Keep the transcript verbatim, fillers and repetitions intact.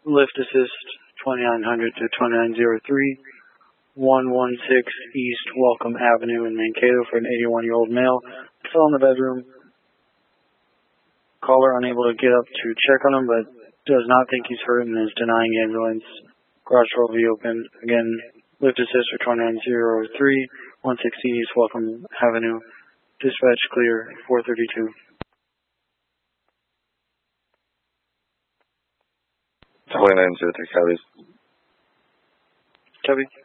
lift assist twenty-nine hundred to twenty-nine oh three, one one six East Welcome Avenue in Mankato for an eighty-one-year-old male. Fell in the bedroom. Caller unable to get up to check on him, but does not think he's hurt and is denying ambulance. Garage door will be open. Again, lift assist for twenty-nine oh three, one sixteen East Welcome Avenue. Dispatch clear, four thirty-two. twenty-nine oh three, Copy. Copy.